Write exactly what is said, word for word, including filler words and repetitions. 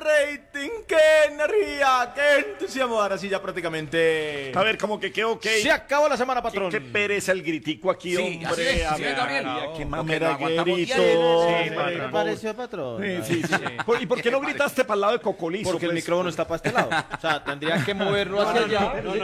rating, qué energía, qué entusiasmo. Ahora sí, ya prácticamente. A ver, como que qué ok. Se acabó la semana, patrón. Qué, qué pereza el gritico aquí, Sí, hombre. así es, A sí, ver, Gabriel. ah, qué Lo mamera que no aguantamos grito. diez. Sí, ¿Qué patrón. le pareció, patrón? Sí, sí, sí. Por- ¿Y por qué no gritaste para el lado de Cocolizo? Porque el pues? micrófono está para este lado. O sea, tendría que moverlo hacia allá.